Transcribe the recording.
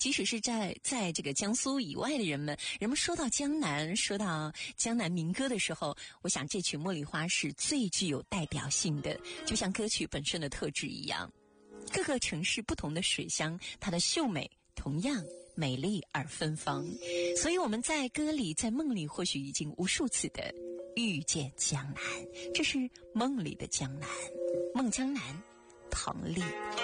即使是在这个江苏以外的人们说到江南，说到江南民歌的时候，我想这曲《茉莉花》是最具有代表性的，就像歌曲本身的特质一样。各个城市不同的水乡，它的秀美同样美丽而芬芳。所以我们在歌里，在梦里，或许已经无数次的遇见江南，这是梦里的江南。梦江南，彭丽。